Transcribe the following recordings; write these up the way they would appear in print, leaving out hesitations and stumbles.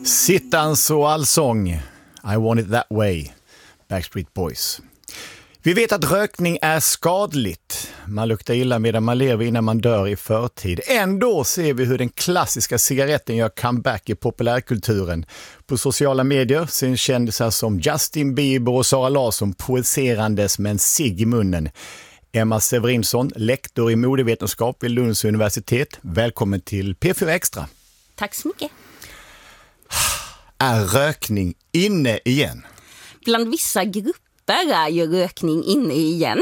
Sittans och allsång. I want it that way. Backstreet Boys. Vi vet att rökning är skadligt. Man luktar illa medan man lever innan man dör i förtid. Ändå ser vi hur den klassiska cigaretten gör comeback i populärkulturen. På sociala medier syns kändisar som Justin Bieber och Sara Larsson poeserandes med en cigg i munnen. Emma Severinsson, lektor i modevetenskap vid Lunds universitet. Välkommen till P4 Extra. Tack så mycket. Är rökning inne igen? Bland vissa grupper är ju rökning inne igen.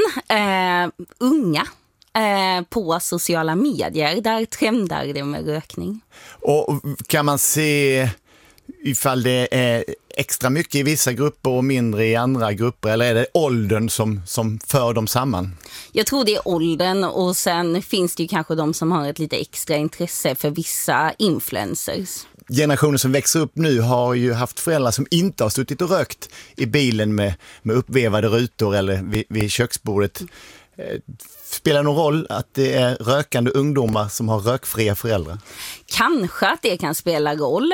Unga på sociala medier, där trendar det med rökning. Och kan man se ifall det är extra mycket i vissa grupper och mindre i andra grupper, eller är det åldern som för dem samman? Jag tror det är åldern, och sen finns det ju kanske de som har ett lite extra intresse för vissa influencers. Generationen som växer upp nu har ju haft föräldrar som inte har suttit och rökt i bilen med uppvevade rutor eller vid köksbordet. Spelar det någon roll att det är rökande ungdomar som har rökfria föräldrar? Kanske att det kan spela roll.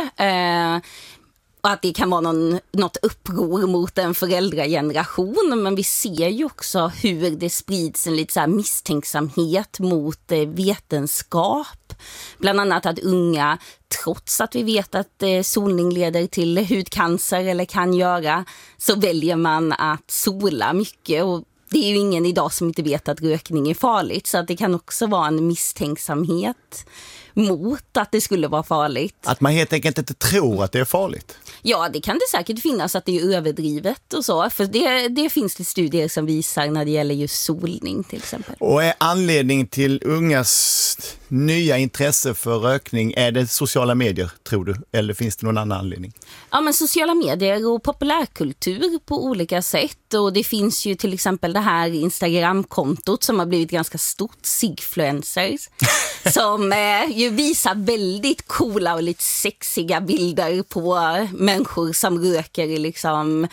Och att det kan vara något uppror mot en föräldrageneration. Men vi ser ju också hur det sprids en lite så här misstänksamhet mot vetenskap. Bland annat att unga, trots att vi vet att solning leder till hudcancer eller kan göra, så väljer man att sola mycket. Och det är ju ingen idag som inte vet att rökning är farligt. Så att det kan också vara en misstänksamhet mot att det skulle vara farligt. Att man helt enkelt inte tror att det är farligt? Ja, det kan det säkert finnas, att det är överdrivet och så. För det finns det studier som visar när det gäller just solning till exempel. Och är anledning till ungas nya intresse för rökning, är det sociala medier, tror du? Eller finns det någon annan anledning? Ja, men sociala medier och populärkultur på olika sätt. Och det finns ju till exempel det här Instagram-kontot som har blivit ganska stort, Sigfluencers, som ju visar väldigt coola och lite sexiga bilder på människor som röker i liksom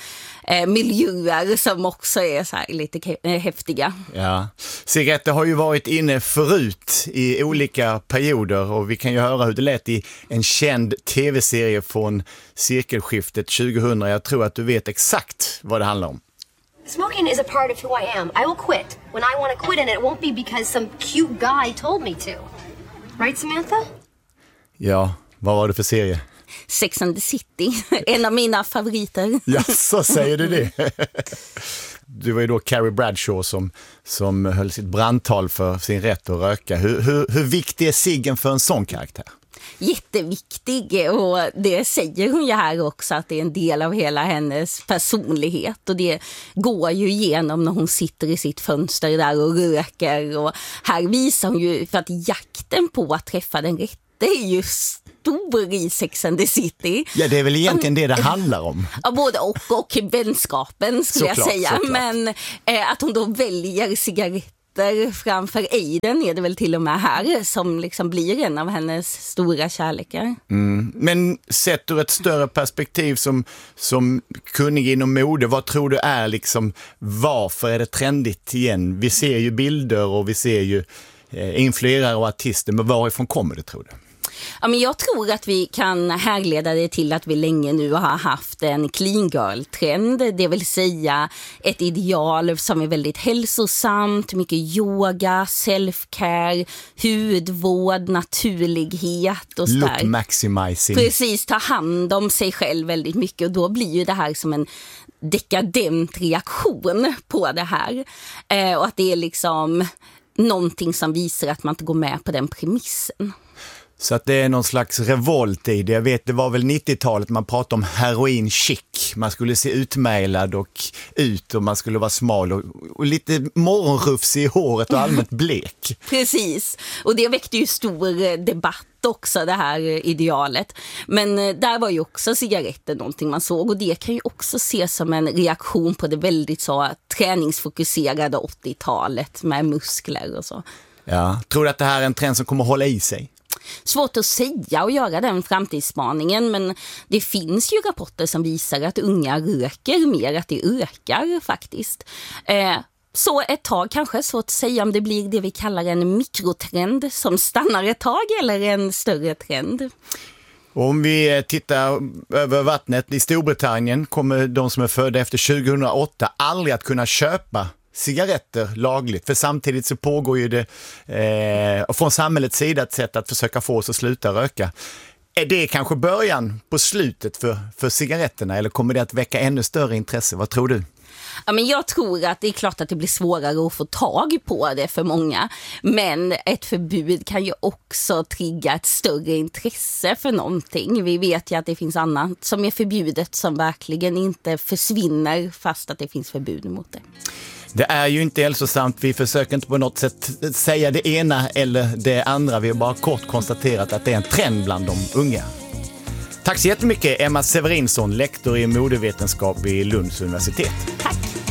miljöer som också är så här lite häftiga. Ja. Cigaretter har ju varit inne förut i olika perioder, och vi kan ju höra hur det lät i en känd tv-serie från cirkelskiftet 2000. Jag tror att du vet exakt vad det handlar om. Smoking is a part of who I am. I will quit when I want to quit, and it won't be because some cute guy told me to. Right, Samantha? Ja, vad var det för serie? Sex and the City, en av mina favoriter. Ja, så säger du det. Du var ju då Carrie Bradshaw som höll sitt brandtal för sin rätt att röka. Hur viktig är ciggen för en sån karaktär? Jätteviktig, och det säger hon ju här också, att det är en del av hela hennes personlighet, och det går ju igenom när hon sitter i sitt fönster där och röker. Och här visar hon ju, för att jakten på att träffa den rätta är ju stor i Sex and the City. Ja, det är väl egentligen det handlar om. Ja, både och vänskapen skulle jag säga. Såklart. Men att hon då väljer cigaretter framför Aiden är det väl till och med här, som liksom blir en av hennes stora kärlekar. Men sett ur ett större perspektiv som kunnig inom mode, vad tror du är liksom, varför är det trendigt igen? Vi ser ju bilder och vi ser ju influerare och artister, men varifrån kommer det, tror du? Ja, men jag tror att vi kan härleda det till att vi länge nu har haft en clean girl-trend. Det vill säga ett ideal som är väldigt hälsosamt, mycket yoga, self-care, hudvård, naturlighet och look maximizing. Precis, ta hand om sig själv väldigt mycket, och då blir ju det här som en dekadent reaktion på det här. Och att det är liksom någonting som visar att man inte går med på den premissen. Så att det är någon slags revolt i det. Jag vet, det var väl 90-talet man pratade om heroin chic. Man skulle se utmejlad och man skulle vara smal och lite morgonrufs i håret och allmänt blek. Precis, och det väckte ju stor debatt också, det här idealet. Men där var ju också cigaretter någonting man såg, och det kan ju också ses som en reaktion på det väldigt så träningsfokuserade 80-talet med muskler och så. Ja, tror du att det här är en trend som kommer hålla i sig? Svårt att säga och göra den framtidsspaningen, men det finns ju rapporter som visar att unga röker mer, att det ökar faktiskt. Så ett tag kanske, svårt att säga om det blir det vi kallar en mikrotrend som stannar ett tag eller en större trend. Om vi tittar över vattnet i Storbritannien kommer de som är födda efter 2008 aldrig att kunna köpa cigaretter lagligt. För samtidigt så pågår ju det från samhällets sida ett sätt att försöka få oss att sluta röka. Är det kanske början på slutet för cigaretterna eller kommer det att väcka ännu större intresse? Vad tror du? Ja, men jag tror att det är klart att det blir svårare att få tag på det för många. Men ett förbud kan ju också trigga ett större intresse för någonting. Vi vet ju att det finns annat som är förbjudet som verkligen inte försvinner fast att det finns förbud mot det. Det är ju inte hälsosamt. Vi försöker inte på något sätt säga det ena eller det andra. Vi har bara kort konstaterat att det är en trend bland de unga. Tack så jättemycket Emma Severinsson, lektor i modevetenskap vid Lunds universitet. Tack.